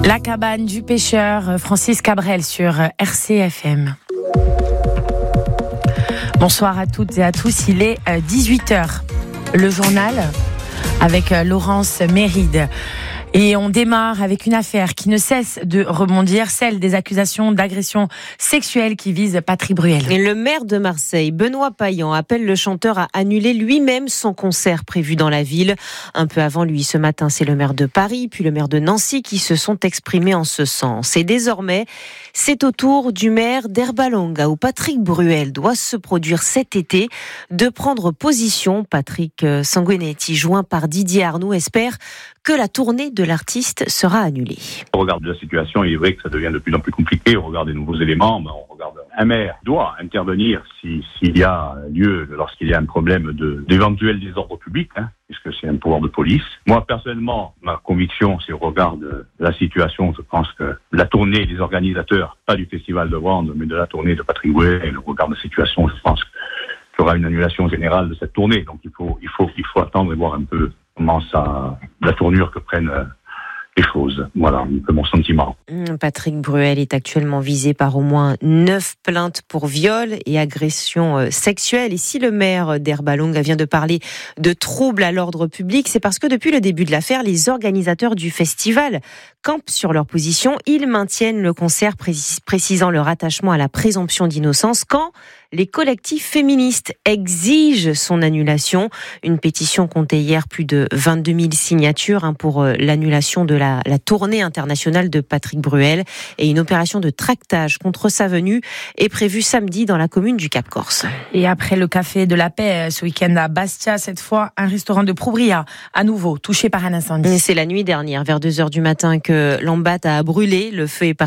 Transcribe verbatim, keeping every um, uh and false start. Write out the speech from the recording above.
La cabane du pêcheur, Francis Cabrel sur R C F M. Bonsoir à toutes et à tous, il est dix-huit heures. Le journal avec Laurence Méride. Et on démarre avec une affaire qui ne cesse de rebondir, celle des accusations d'agression sexuelle qui visent Patrick Bruel. Et le maire de Marseille, Benoît Payan, appelle le chanteur à annuler lui-même son concert prévu dans la ville. Un peu avant lui, ce matin, c'est le maire de Paris, puis le maire de Nancy qui se sont exprimés en ce sens. Et désormais, c'est au tour du maire d'Herbalonga, où Patrick Bruel doit se produire cet été, de prendre position. Patrick Sanguinetti, joint par Didier Arnoux, espère que la tournée de l'artiste sera annulée. Au regard de la situation, il est vrai que ça devient de plus en plus compliqué. Au regard des nouveaux éléments, ben on regarde. Un maire doit intervenir si, s'il y a lieu, lorsqu'il y a un problème de, d'éventuel désordre public, hein, puisque c'est un pouvoir de police. Moi, personnellement, ma conviction, c'est au regard de la situation, je pense que la tournée des organisateurs, pas du Festival de Brande, mais de la tournée de Patrick Bruel, et au regard de la situation, je pense qu'il y aura une annulation générale de cette tournée. Donc il faut, il faut, il faut attendre et voir un peu comment ça, la tournure que prennent euh, les choses. Voilà un peu mon sentiment. Patrick Bruel est actuellement visé par au moins neuf plaintes pour viol et agression euh, sexuelle. Et si le maire d'Herbalonga vient de parler de troubles à l'ordre public, c'est parce que depuis le début de l'affaire, les organisateurs du festival campent sur leur position. Ils maintiennent le concert précis, précisant leur attachement à la présomption d'innocence quand les collectifs féministes exigent son annulation. Une pétition comptait hier plus de vingt-deux mille signatures hein, pour euh, l'annulation de la, la tournée internationale de Patrick Bruel. Et une opération de tractage contre sa venue est prévue samedi dans la commune du Cap-Corse. Et après le Café de la Paix ce week-end à Bastia, cette fois un restaurant de Proubria, à nouveau touché par un incendie. C'est la nuit dernière, vers deux heures du matin, que l'Ambat a brûlé. Le feu est